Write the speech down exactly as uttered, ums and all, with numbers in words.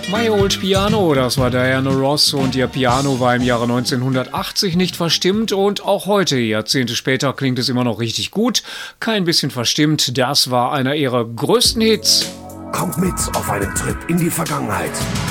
My Old Piano, das war Diana Ross und ihr Piano war im Jahre neunzehnhundertachtzig nicht verstimmt und auch heute, Jahrzehnte später, klingt es immer noch richtig gut. Kein bisschen verstimmt, das war einer ihrer größten Hits. Kommt mit auf einen Trip in die Vergangenheit.